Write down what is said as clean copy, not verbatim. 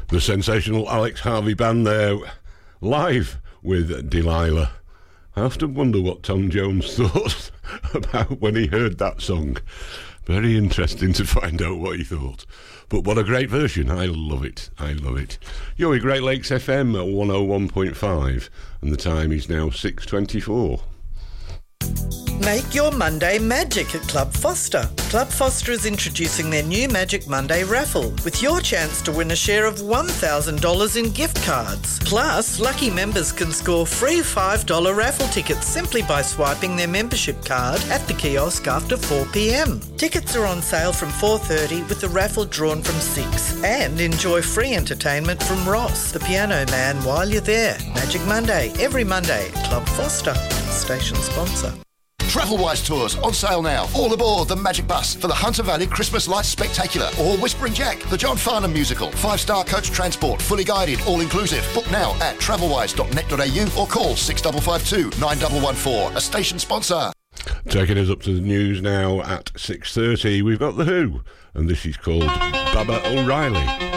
The sensational Alex Harvey Band there, live with Delilah. I often wonder what Tom Jones thought about when he heard that song. Very interesting to find out what he thought. But what a great version. I love it. I love it. You're with Great Lakes FM at 101.5, and the time is now 6:24. Make your Monday magic at Club Foster. Club Foster is introducing their new Magic Monday raffle with your chance to win a share of $1,000 in gift cards. Plus, lucky members can score free $5 raffle tickets simply by swiping their membership card at the kiosk after 4 p.m. Tickets are on sale from 4:30 with the raffle drawn from 6. And enjoy free entertainment from Ross, the piano man, while you're there. Magic Monday, every Monday at Club Foster, station sponsor. Travelwise Tours on sale now. All aboard the Magic Bus for the Hunter Valley Christmas Lights Spectacular or Whispering Jack, the John Farnham musical. 5-star coach transport, fully guided, all inclusive. Book now at travelwise.net.au or call 6552 9114. A station sponsor. Taking us up to the news now at 6:30. We've got The Who, and this is called Baba O'Reilly.